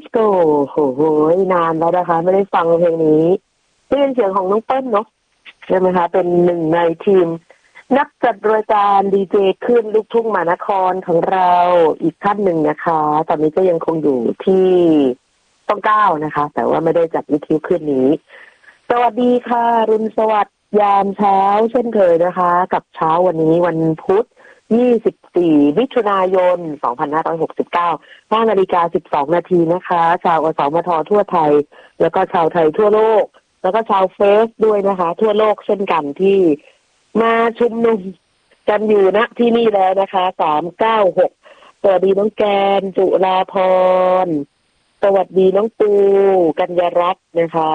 Let's go โหนานแล้วนะคะไม่ได้ฟังเพลงนี้นี่เป็นเสียงของน้องเปิ้ลเนาะใช่ไหมคะเป็นหนึ่งในทีมนักจัดรายการดีเจขึ้นลูกทุ่งมหานครของเราอีกท่านหนึ่งนะคะตอนนี้ก็ยังคงอยู่ที่ต้องเก้านะคะแต่ว่าไม่ได้จัดวิทยุขึ้นนี้สวัสดีค่ะรุนสวัสดิ์ยามเช้าเช่นเคยนะคะกับเช้าวันนี้วันพุธ24 มิถุนายน 2569 5 นาฬิกา 12 นาทีนะคะชาวอสมททั่วไทยแล้วก็ชาวไทยทั่วโลกแล้วก็ชาวเฟซด้วยนะคะทั่วโลกเช่นกันที่มาชุมนุมกันอยู่ณที่นี่แล้วนะคะ396สวัสดีน้องแกนจุฬาพรสวัสดีน้องปูกัญญารัตน์นะคะ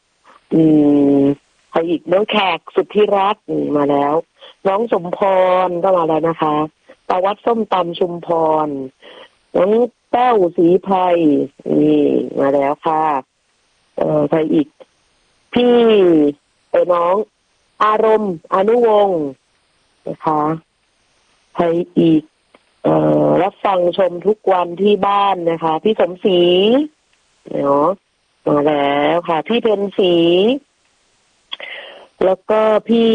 ใครอีกน้องแขกสุทธิรัตน์มาแล้วน้องสมพรก็มาแล้วนะคะประวัติส้มตำชุมพรน้องแต้วศรีไพรนี่มาแล้วค่ะใครอีกพี่น้องอารมณ์อนุวงศ์นะคะใครอีกรับฟังชมทุกวันที่บ้านนะคะพี่สมศรีเนาะมาแล้วค่ะพี่เพ็ญศรีแล้วก็พี่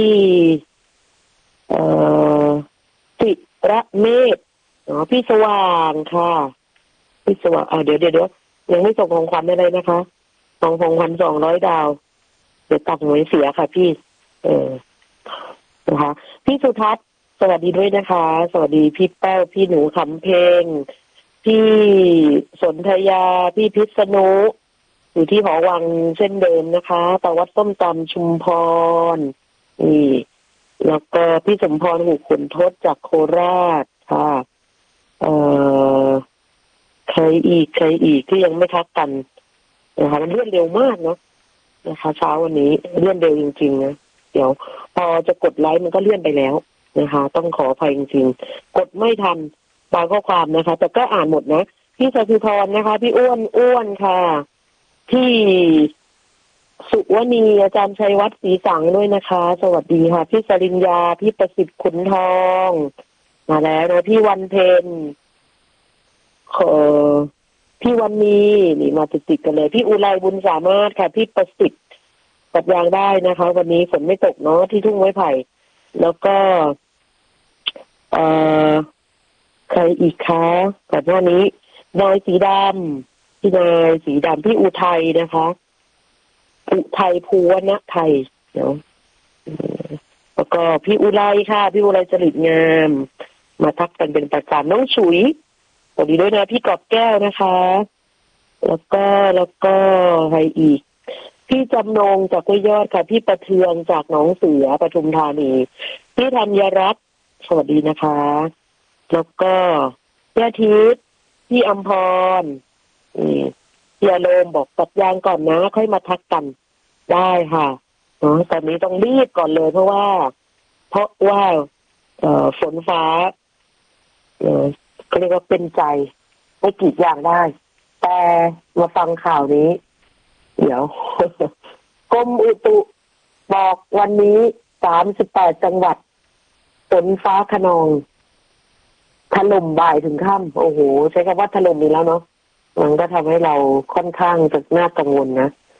ศิระเมธพี่สว่างค่ะพี่สว่างเดี๋ยวยังไม่ส่งของขวัญอะไรนะคะส่งของขวัญ200 ดาวเดี๋ยวตัดหน่วยเสียค่ะพี่นะคะพี่สุทัศน์สวัสดีด้วยนะคะสวัสดีพี่แป้วพี่หนูขำเพลงพี่สนธยาพี่พิษณุอยู่ที่หอวังเช่นเดิมนะคะประวัติส้มตำชุมพรนี่แล้วก็พี่สมพรหูขุนทศจากโคราชค่ะใครอีกที่ยังไม่ทักกันนะคะมันเลื่อนเร็วมากเนาะนะคะเช้าวันนี้เลื่อนเร็วจริงๆนะเดี๋ยวพอจะกดไลค์มันก็เลื่อนไปแล้วนะคะต้องขออภัยจริงๆกดไม่ทันบางข้อความนะคะแต่ก็อ่านหมดนะพี่สศิธรนะคะพี่อ้วนค่ะพี่สุวณีอาจารย์ชัยวัฒน์ศรีสังด้วยนะคะสวัสดีค่ะพี่สริญญาพี่ประสิทธิ์ขุนทองมาแล้วนะพี่วันเพ็ญพี่วันนี้นี่มาติดกันเลยพี่อุไรบุญสามารถค่ะพี่ประสิทธิ์ตัดยางได้นะคะวันนี้ฝนไม่ตกเนาะที่ทุ่งไม้ไผ่แล้วก็ใครอีกคะก่อนหน้านี้นายสีดำพี่นายสีดำพี่อุทัยนะคะอุทัยภูวณไทยเนาะแล้วก็พี่อุไรค่ะพี่อุไรจริตงามมาทักกันเป็นประจำน้องฉุยสวัสดีด้วยนะพี่กอบแก้วนะคะแล้วก็ใครอีกพี่จำนงจากห้วยยอดค่ะพี่ประเทืองจากหนองเสือปทุมธานีพี่ธัญรัตน์สวัสดีนะคะแล้วก็พี่อาทิตย์พี่อำพรพี่อารมณ์บอกตัดยางก่อนนะค่อยมาทักกันได้ค่ะตอนนี้ต้องรีบก่อนเลยเพราะว่าฝนฟ้าก็เรียกว่าเป็นใจไม่กรีดยางได้แต่มาฟังข่าวนี้เดี๋ยว กรมอุตุบอกวันนี้38 จังหวัดฝนฟ้าคะนองถล่มบ่ายถึงค่ำโอ้โหใช้คำว่าถล่มนี้แล้วเนาะมันก็ทำให้เราค่อนข้างจะน่ากังวลนะ